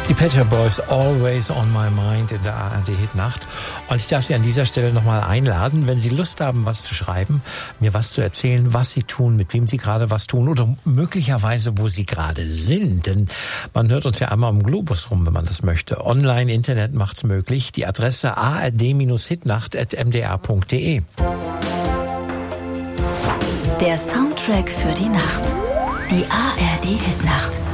Die Pet Shop Boys, Always on My Mind in der ARD-Hitnacht. Und ich darf Sie an dieser Stelle nochmal einladen, wenn Sie Lust haben, was zu schreiben, mir was zu erzählen, was Sie tun, mit wem Sie gerade was tun oder möglicherweise, wo Sie gerade sind. Denn man hört uns ja einmal im Globus rum, wenn man das möchte. Online, Internet macht's möglich. Die Adresse ard-hitnacht@mdr.de. Der Soundtrack für die Nacht. Die ARD-Hitnacht.